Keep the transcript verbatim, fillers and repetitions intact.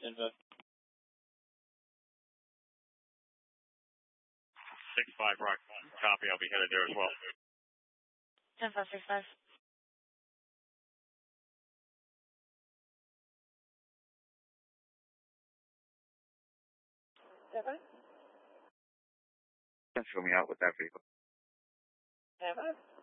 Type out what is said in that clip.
Denver. six five, Rock. Copy, I'll be headed there as well. ten five six five. Denver? Thanks for me out with that vehicle. Denver?